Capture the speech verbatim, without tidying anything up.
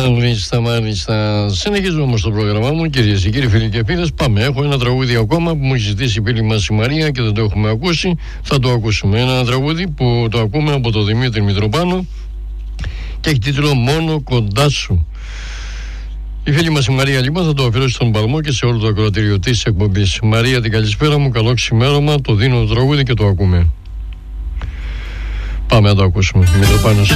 Μάλιστα, μάλιστα. Συνεχίζω όμως το πρόγραμμά μου, κυρίες και κύριοι, φίλοι και φίλες. Πάμε. Έχω ένα τραγούδι ακόμα που μου έχει ζητήσει η φίλη μας η Μαρία και δεν το έχουμε ακούσει. Θα το ακούσουμε. Ένα τραγούδι που το ακούμε από τον Δημήτρη Μητροπάνο και έχει τίτλο «Μόνο κοντά σου». Η φίλη μας η Μαρία λοιπόν θα το αφιερώσει στον Παλμό και σε όλο το ακροατήριο της εκπομπής. Μαρία, την καλησπέρα μου, καλό ξημέρωμα. Το δίνω το τραγούδι και το ακούμε. Πάμε να το ακούσουμε. Μητροπάνος.